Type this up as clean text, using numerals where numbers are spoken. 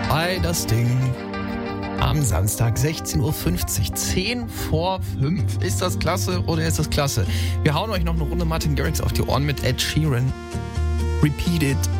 Bei das Ding am Samstag 16.50 Uhr, 10 vor 5. Ist das klasse oder ist das klasse? Wir hauen euch noch eine Runde Martin Garrix auf die Ohren mit Ed Sheeran. Repeat It.